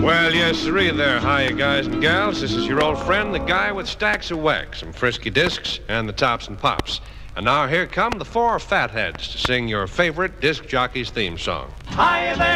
Well, yes, sirree there. Hiya, guys and gals. This is your old friend, the guy with stacks of wax, some frisky discs, and the tops and pops. And now here come the four fatheads to sing your favorite disc jockey's theme song. Hiya there!